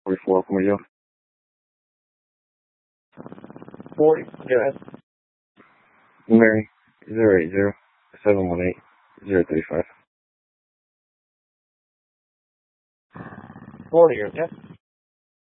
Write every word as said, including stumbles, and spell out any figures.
forty-four, como yo. forty, go ahead. Mary, zero eight zero, seven one eight, zero three five. forty, okay.